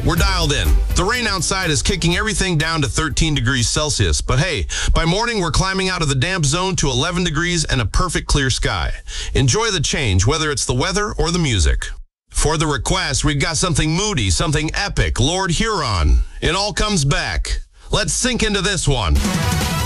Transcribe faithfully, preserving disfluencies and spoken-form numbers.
we're dialed in. The rain outside is kicking everything down to thirteen degrees Celsius, but hey, by morning we're climbing out of the damp zone to eleven degrees and a perfect clear sky. Enjoy the change, whether it's the weather or the music. For the request, we've got something moody, something epic, Lord Huron. It all comes back. Let's sink into this one.